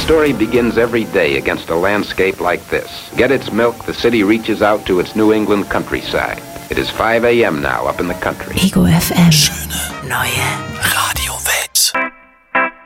story begins every day against a landscape like this. Get its milk, the city reaches out to its New England countryside. It is 5 a.m. now up in the country. Ego FM. Schöne neue Radiowelt.